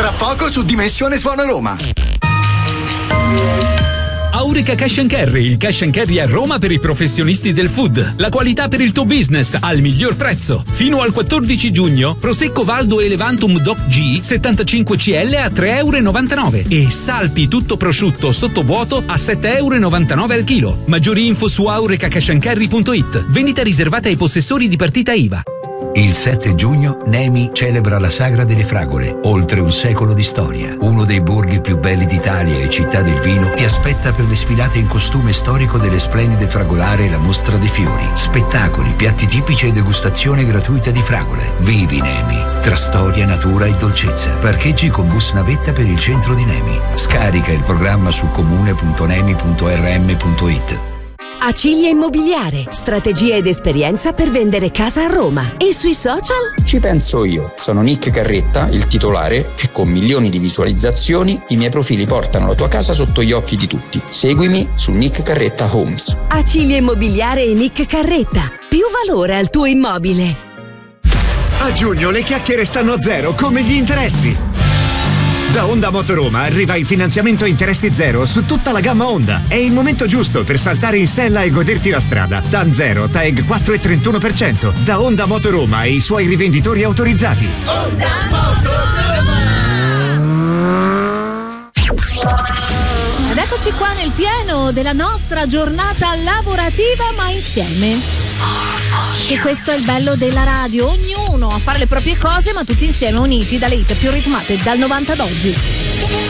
Tra poco su Dimensione Suona Roma. Aurica Cash & Carry, il cash and carry a Roma per i professionisti del food. La qualità per il tuo business al miglior prezzo. Fino al 14 giugno, Prosecco Valdo e Levantum Doc G 75 CL a €3,99 e Salpi tutto prosciutto sottovuoto a €7,99 al chilo. Maggiori info su auricacashandcarry.it. Vendita riservata ai possessori di partita IVA. Il 7 giugno Nemi celebra la Sagra delle Fragole, oltre un secolo di storia. Uno dei borghi più belli d'Italia e città del vino ti aspetta per le sfilate in costume storico delle splendide fragolare e la mostra dei fiori. Spettacoli, piatti tipici e degustazione gratuita di fragole. Vivi Nemi, tra storia, natura e dolcezza. Parcheggi con bus navetta per il centro di Nemi. Scarica il programma su comune.nemi.rm.it. Acilia Immobiliare, strategia ed esperienza per vendere casa a Roma. E sui social? Ci penso io. Sono Nick Carretta, il titolare, e con milioni di visualizzazioni i miei profili portano la tua casa sotto gli occhi di tutti. Seguimi su Nick Carretta Homes. Acilia Immobiliare e Nick Carretta. Più valore al tuo immobile. A giugno le chiacchiere stanno a zero come gli interessi. Da Honda Motoroma arriva il finanziamento a interessi zero su tutta la gamma Honda. È il momento giusto per saltare in sella e goderti la strada. TAN 0, TAG 4,31%. Da Honda Motoroma e i suoi rivenditori autorizzati. Honda Motoroma. Ed eccoci qua nel pieno della nostra giornata lavorativa, ma insieme. E questo è il bello della radio, ognuno a fare le proprie cose ma tutti insieme uniti dalle hit più ritmate dal 90 ad oggi.